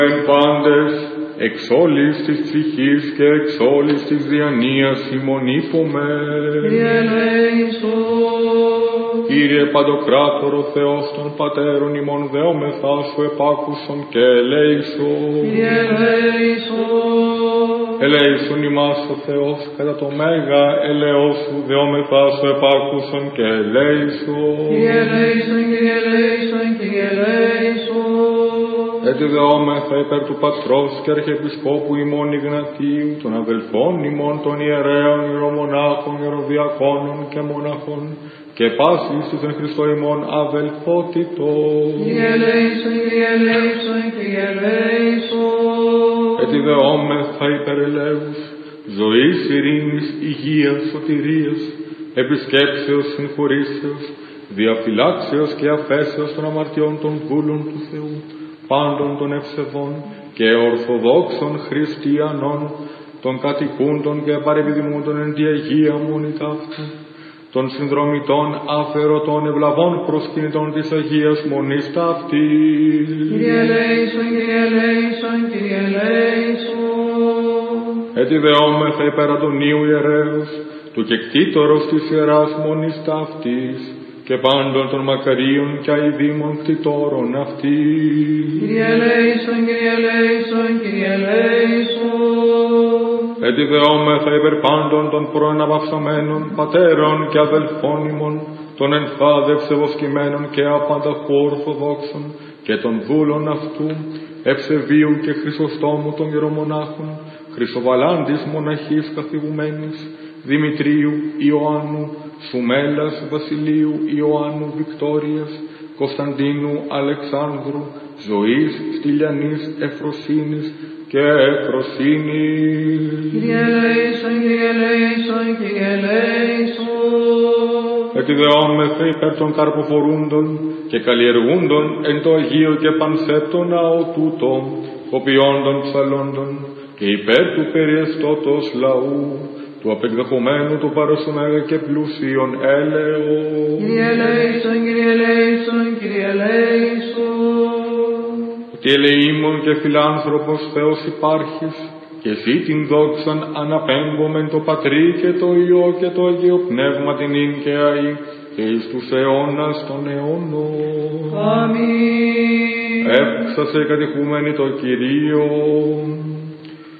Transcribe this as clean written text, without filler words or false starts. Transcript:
Εν πάντες, εξ όλης της ψυχής και εξ όλης της διανοίας ημών είπομαι. Κύριε ελέησον. Κύριε Παντοκράτορο Θεός των Πατέρων ημών δεόμεθά σου επάκουσον και ελέησον. Κύριε ελέησον. Ελέησον ημάς ο Θεός κατά το μέγα ελεός σου δεόμεθά σου επάκουσον και ελέησον. Κύριε ελέησον, Κύριε ελέησον, Κύριε ελέησον. Έτσι δεόμεθα υπέρ του Πατρός και Αρχιεπισκόπου ημών Ιγνατίου, των αδελφών ημών των ιερέων, ιερομονάχων, ιεροδιακόνων και μοναχών, και πάσης εις εν Χριστώ ημών αδελφότητος. Κύριε ελέησον, Κύριε ελέησον, Κύριε ελέησον. Έτσι δεόμεθα υπέρ ελέους, ζωής, ειρήνης, υγείας, σωτηρίας, επισκέψεως, συγχωρήσεως, διαφυλάξεως και αφέσεως των αμαρτιών των δούλων του Θεού, πάντων των ευσεβών και ορθοδόξων χριστιανών, των κατοικούντων και παρεπιδημούντων εν τη Αγία Μονή ταύτα, των συνδρομητών αφαιρωτών ευλαβών προσκυνητών της Αγίας Μονής ταύτης. Κύριε ελέησον, Κύριε ελέησον, Κύριε ελέησον. Έτσι δεόμεθα υπέρ Αντωνίου ιερέως, του κεκτήτορος της Ιεράς Μονής ταύτης, και πάντων των μακαρίων και αηδήμων κτητόρων αυτής. Κύριε ελέησον, Κύριε ελέησον, Κύριε ελέησον. Έτσι δεόμεθα υπέρ πάντων των προαναβαυσαμένων πατέρων και αδελφών ημών, των ενθάδευσε βοσκημένων και απανταχού ορθοδόξων, και των δούλων αυτού, Ευσεβίου και Χρυσοστόμου των ιερομονάχων, Χρυσοβαλάντης μοναχής καθηγουμένης, Δημητρίου, Ιωάννου, Σουμέλας, Βασιλείου, Ιωάννου, Βικτόριας, Κωνσταντίνου, Αλεξάνδρου, Ζωής, Στυλιανής, Εφροσύνης και Εκροσύνης. Κύριε ελέησον, Κύριε ελέησον, Κύριε ελέησον. Εκδεόμεθα υπέρ των καρποφορούντων και καλλιεργούντων εν το Αγίο και πανσέπτο ναό τούτο, κοπιόντων ψαλόντων και υπέρ του περιεστώτος λαού, του απεκδεχομένου του παροσομέγα και πλούσιον έλεος. Κύριε ελέησον, Κύριε ελέησον, Κύριε ελέησον. Ότι ελεήμων και φιλάνθρωπος Θεός υπάρχεις, και εσύ την δόξαν αναπέμπομεν το Πατρί και το Υιό και το Αγίο Πνεύμα την ίν και αεί, και εις τους αιώνας των αιώνων. Αμήν. Εύξασε κατηχούμενη το Κυρίο.